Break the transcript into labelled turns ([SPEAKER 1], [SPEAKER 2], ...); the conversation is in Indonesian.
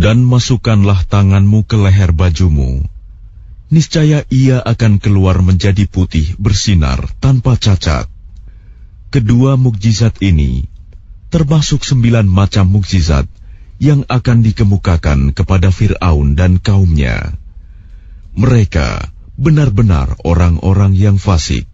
[SPEAKER 1] Dan masukkanlah tanganmu ke leher bajumu. Niscaya ia akan keluar menjadi putih bersinar tanpa cacat. Kedua mukjizat ini termasuk 9 macam mukjizat yang akan dikemukakan kepada Fir'aun dan kaumnya. Mereka benar-benar orang-orang yang fasik.